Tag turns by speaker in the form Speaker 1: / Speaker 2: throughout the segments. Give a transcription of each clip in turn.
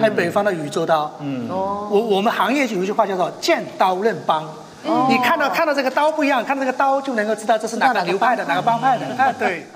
Speaker 1: 还有北方的宇宙刀。我们行业有一句话叫做见刀认帮。你看到这个刀不一样，看到这个刀就能够知道这是哪个流派的，哪个帮派的。哎，对。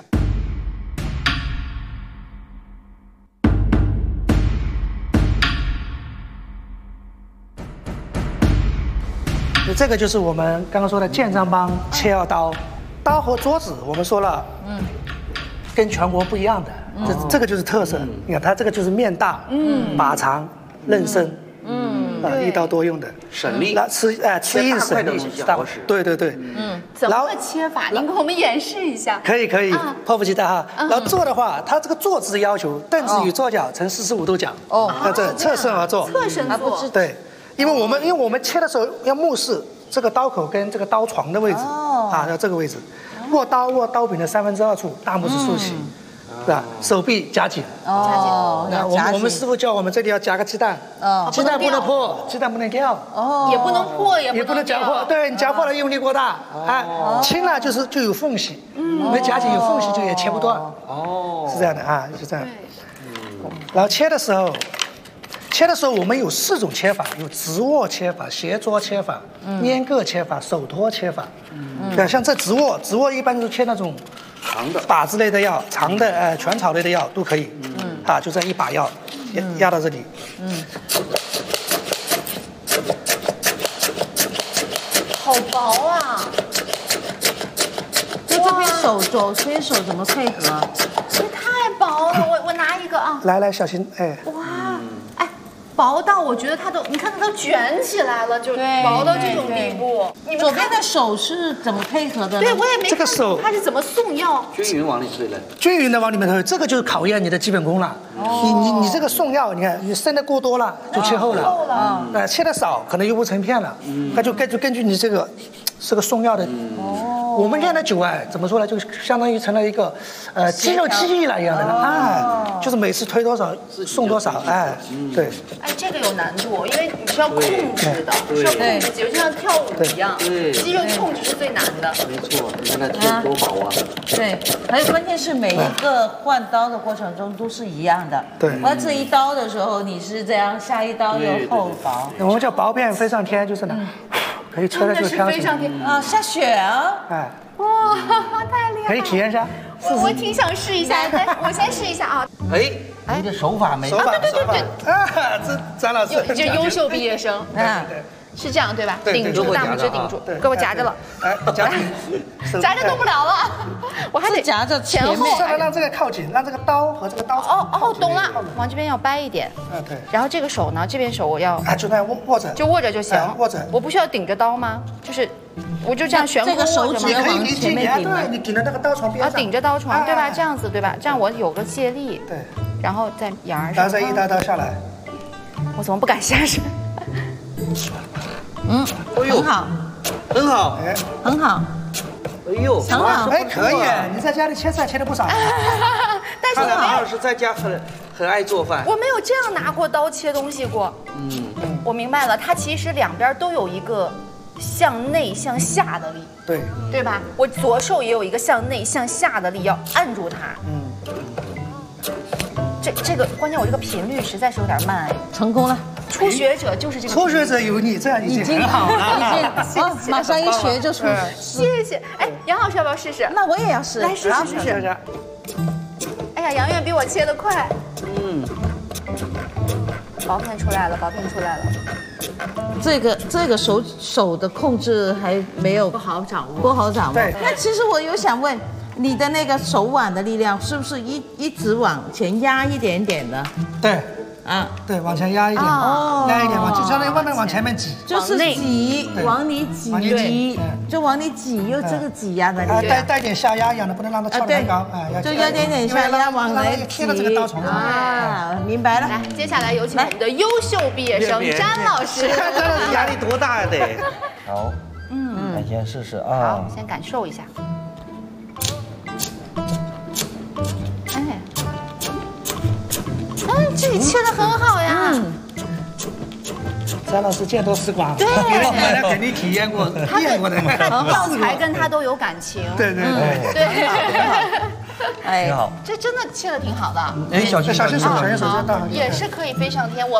Speaker 1: 这个就是我们刚刚说的建章帮切药刀，刀和桌子我们说了，跟全国不一样的，这个就是特色。你看它这个就是面大，把长，刃深，一刀多用的，
Speaker 2: 省力，
Speaker 1: 那吃硬省力，对。
Speaker 3: 怎么个切法？您给我们演示一下。
Speaker 1: 可以，迫不及待哈。然后坐的话，它这个坐姿要求，凳子与桌脚呈45度角，那这侧身而坐，
Speaker 3: 侧身坐，
Speaker 1: 对。因为我们切的时候要目视这个刀口跟这个刀床的位置，要这个位置，握刀柄的2/3处，大拇指竖起，是吧？手臂夹紧，那我们师傅教我们这里要夹个鸡蛋，鸡蛋不能破，鸡蛋不能掉，
Speaker 3: 也不能破，
Speaker 1: 也不能夹破，对你夹破了用力过大，轻了就有缝隙，没夹紧有缝隙就也切不断，是这样的啊，就这样。然后切的时候我们有4种切法，有直握切法、斜桌切法、拈个切法、手托切法。像这直握一般就是切那种
Speaker 2: 长的
Speaker 1: 把子类的药，长的全草类的药都可以。就这一把药压到这里。
Speaker 3: 好薄啊！
Speaker 4: 就这边手怎么配合？
Speaker 3: 这太薄了，我拿一个啊。
Speaker 1: 来，小心，
Speaker 3: 哇，薄到我觉得你看它都卷起来了，就薄到这种地步。你们
Speaker 4: 左边的手是怎么配合的？
Speaker 3: 对，我也没看
Speaker 1: 这个手
Speaker 3: 它是怎么送药，
Speaker 2: 均匀往里推了，
Speaker 1: 均匀的往里面推，这个就是考验你的基本功了。你这个送药，你看你生的过多了就切厚了，切的少可能又不成片了，那就根据你这个送药的。我们练的久怎么说呢？就相当于成了一个肌肉记忆了一样的就是每次推多少送多少，对。
Speaker 3: 这个有难度，因为你是要控制的，是要控制，就像跳舞一样，肌肉控制是最难的。
Speaker 2: 没错，你看它贴多薄啊！
Speaker 4: 对，还有关键是每一个换刀的过程中都是一样的。
Speaker 1: 对，
Speaker 4: 我这一刀的时候你是这样，下一刀又厚薄。
Speaker 1: 我们叫薄片飞上天，就是呢。可以吹的就飘起来
Speaker 4: 下雪啊！
Speaker 3: 哇，太厉害了！
Speaker 1: 可以体验一下。
Speaker 3: 我挺想试一下，我先试一下啊。
Speaker 2: 你的手法没
Speaker 1: 手法，这张老师
Speaker 3: 这优秀毕业生是这样对吧？顶住，大拇指顶住，给我夹着了，夹着动不了了，我还得
Speaker 4: 夹着前面，
Speaker 1: 让这个靠紧，让这个刀和这个刀
Speaker 3: 懂了，往这边要掰一点，
Speaker 1: 对。
Speaker 3: 然后这个手呢，这边手我要
Speaker 1: 就那样握着，
Speaker 3: 就握着就行，
Speaker 1: 握着。
Speaker 3: 我不需要顶着刀吗？就是我就这样悬空，
Speaker 4: 这个手指往前面顶，
Speaker 1: 对，你顶着那个刀床边上，
Speaker 3: 顶着刀床对吧？这样子对吧？这样我有个借力，
Speaker 1: 对，
Speaker 3: 然后再沿上，
Speaker 1: 然后再一刀下来。
Speaker 3: 我怎么不敢下手？
Speaker 4: 很好，
Speaker 2: 很好，
Speaker 4: 很好，
Speaker 2: 哎呦，
Speaker 4: 很好，
Speaker 1: 可以，你在家里切菜切的不少。
Speaker 3: 但是我
Speaker 2: 马老师在家很爱做饭，
Speaker 3: 我没有这样拿过刀切东西过。我明白了，它其实两边都有一个向内向下的力，对吧？我左手也有一个向内向下的力，要按住它。这个关键我这个频率实在是有点慢，
Speaker 4: 成功了。
Speaker 3: 初学者就是这个，
Speaker 1: 初学者有你这样已经很好了，
Speaker 3: 谢谢，
Speaker 4: 马上一学就出。
Speaker 3: 谢谢。杨老师要不要试试？
Speaker 4: 那我也要试，
Speaker 3: 来试。哎呀，杨远比我切得快。薄片出来了。
Speaker 4: 这个手的控制还没有不好掌握。
Speaker 1: 对。
Speaker 4: 那其实我有想问，你的那个手腕的力量是不是一直往前压一点点的？
Speaker 1: 对。对，往前压一点，压一点，就相当于慢慢往前面挤，
Speaker 4: 就是挤，往里挤，就往里挤，用这个挤压的力量，
Speaker 1: 带点下压一样的，不能让它翘得太高，
Speaker 4: 就要点下压往来挤，
Speaker 1: 贴到这个刀床上。
Speaker 4: 明白了。
Speaker 3: 来，接下来有请我们的优秀毕业生詹老师。
Speaker 2: 詹老师压力多大呀得？
Speaker 5: 好，咱先试试啊。
Speaker 3: 好，先感受一下。这里切的很好呀。
Speaker 1: 詹老师见多识广，
Speaker 3: 对，
Speaker 1: 他肯定体验过、练过的。
Speaker 3: 他药材跟他都有感情。
Speaker 1: 对。
Speaker 4: 哎，
Speaker 5: 挺好。
Speaker 3: 这真的切的挺好的。
Speaker 1: 小心手，
Speaker 3: 也是可以飞上天。我